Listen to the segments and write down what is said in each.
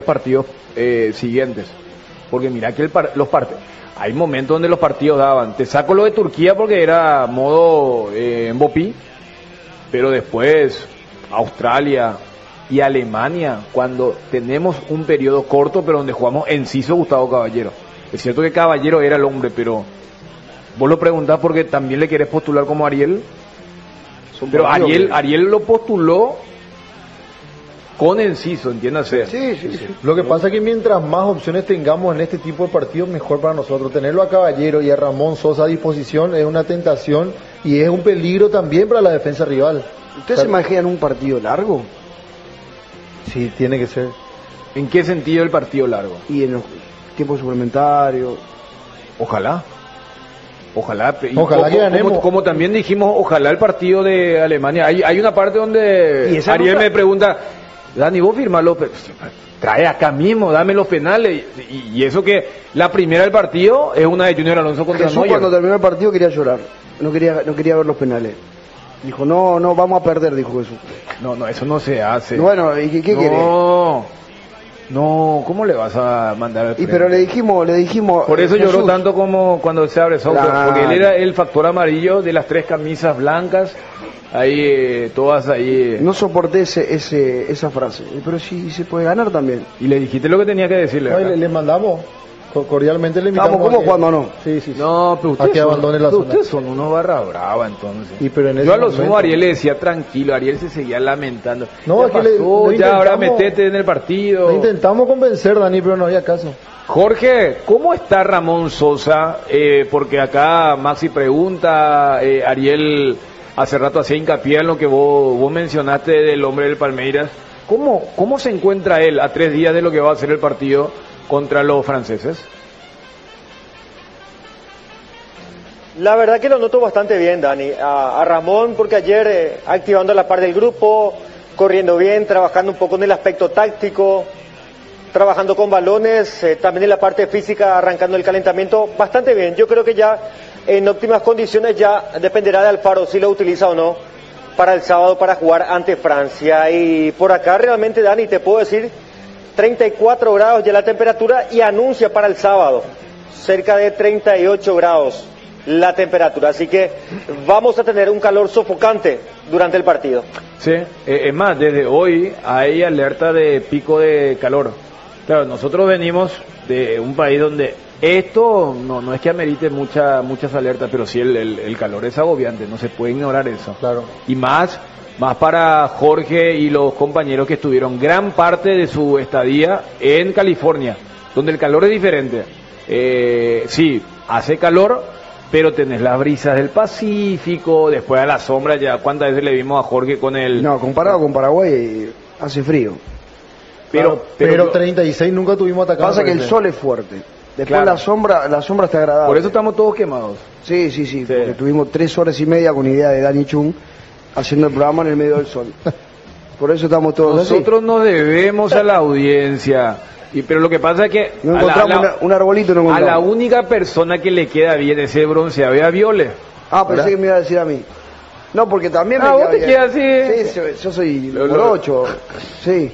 partidos siguientes, porque mira que los partidos, hay momentos donde los partidos daban, te saco lo de Turquía porque era modo Mbappé, pero después Australia y Alemania, cuando tenemos un periodo corto pero donde jugamos Enciso, Gustavo Caballero. Es cierto que Caballero era el hombre, pero vos lo preguntás porque también le querés postular como Ariel, pero Ariel lo postuló con Enciso, entiéndase. Sí. Lo que pasa es que mientras más opciones tengamos en este tipo de partidos, mejor para nosotros. Tenerlo a Caballero y a Ramón Sosa a disposición es una tentación y es un peligro también para la defensa rival. ¿Ustedes se imaginan un partido largo? Sí, tiene que ser. ¿En qué sentido el partido largo? Y en los tiempos suplementarios. Ojalá que ganemos. Como también dijimos, ojalá el partido de Alemania. Hay una parte donde Ariel me pregunta, Dani, vos firmalo, trae acá mismo, dame los penales. Y eso que la primera del partido es una de Junior Alonso contra Jesús, Neuer. cuando terminó el partido quería llorar, no quería ver los penales. Dijo, no, vamos a perder, dijo Jesús. No, eso no se hace. Bueno, ¿y qué quiere? No, ¿cómo le vas a mandar al frente? Pero le dijimos. Por eso Jesús lloró tanto como cuando se abre Sousa, porque él era el factor amarillo de las 3 camisas blancas, ahí todas ahí. No soporté esa frase, pero sí se puede ganar también. Y le dijiste lo que tenía que decirle. No, le mandamos, cordialmente le invitamos. Vamos, ¿cómo cuando no? Sí. No, pero a que abandone la zona. Ustedes son unos barra brava, entonces. Yo a lo sumo Ariel le decía tranquilo, Ariel se seguía lamentando. No, es que ya ahora metete en el partido. Lo intentamos convencer, Dani, pero no había caso. Jorge, ¿cómo está Ramón Sosa? Porque acá Maxi pregunta, Ariel hace rato hacía hincapié en lo que vos mencionaste del hombre del Palmeiras. ¿Cómo se encuentra él a 3 días de lo que va a ser el partido contra los franceses? La verdad que lo noto bastante bien, Dani. A Ramón, porque ayer activando la parte del grupo, corriendo bien, trabajando un poco en el aspecto táctico, trabajando con balones, también en la parte física, arrancando el calentamiento, bastante bien. Yo creo que ya en óptimas condiciones, ya dependerá de Alfaro si lo utiliza o no para el sábado para jugar ante Francia. Y por acá realmente, Dani, te puedo decir 34 grados ya la temperatura y anuncia para el sábado cerca de 38 grados la temperatura, así que vamos a tener un calor sofocante durante el partido. Sí, es más, desde hoy hay alerta de pico de calor. Claro, nosotros venimos de un país donde esto no es que amerite muchas alertas, pero sí el calor es agobiante, no se puede ignorar eso. Claro. Y más para Jorge y los compañeros que estuvieron gran parte de su estadía en California, donde el calor es diferente. Sí, hace calor, pero tenés las brisas del Pacífico, después a la sombra ya, ¿cuántas veces le vimos a Jorge con el... No, comparado con Paraguay, hace frío. Pero 36 nunca tuvimos atacado. Pasa que el sol es fuerte. Después claro. la sombra está agradable. Por eso estamos todos quemados. Sí, porque tuvimos 3 horas y media con idea de Dani Chung haciendo el programa en el medio del sol. Por eso estamos todos Nosotros así. nos debemos a la audiencia. Pero lo que pasa es que no encontramos un arbolito, no encontramos. A la única persona que le queda bien ese bronceado es a Viole. Pensé que me iba a decir a mí. No, porque también me queda vos te bien. queda así. Sí, yo soy morocho. Sí.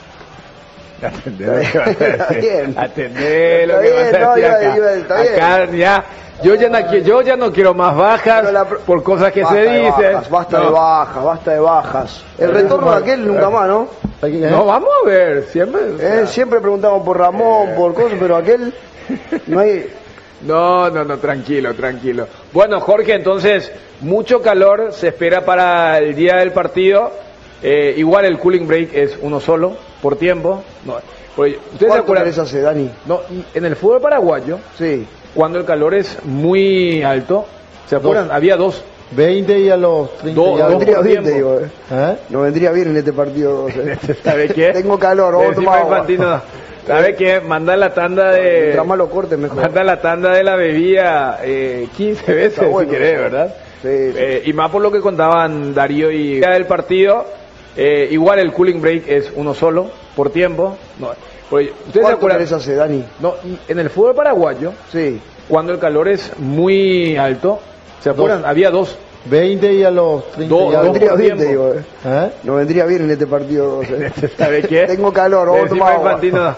Atendé lo que vas a decir acá. Acá ya, yo ya no quiero más bajas por cosas que se dicen. Basta de bajas. El retorno de aquel nunca más, ¿no? No, vamos a ver, siempre preguntamos por Ramón, por cosas, pero aquel no hay... No, tranquilo. Bueno, Jorge, entonces, mucho calor se espera para el día del partido. Igual el cooling break es uno solo, por tiempo. ¿Ustedes se acuerdan? Hace, Dani? No, en el fútbol paraguayo, sí, cuando el calor es muy alto, ¿se acuerdan? Había 2. 20 y a los 30. No vendría bien, te digo. No vendría bien en este partido. ¿Sabes qué? Tengo calor, vamos a tomar agua. ¿Sabes qué? Manda la tanda de... Mientras más lo cortes, mejor. Manda la tanda de la bebida 15 veces, bueno, si querés, ¿verdad? Sí. Y más por lo que contaban Darío y el partido, igual el cooling break es uno solo, por tiempo. ¿Ustedes se acuerdan? Hace, Dani? No, en el fútbol paraguayo, sí, cuando el calor es muy alto, ¿se acuerdan? Había 2. 20 y a los 30 Dos- y algo. dos vendría por bien, te tiempo. digo. ¿Eh? No vendría bien en este partido. ¿Sabe qué? Tengo calor, vamos a Encima tomar agua. Infantino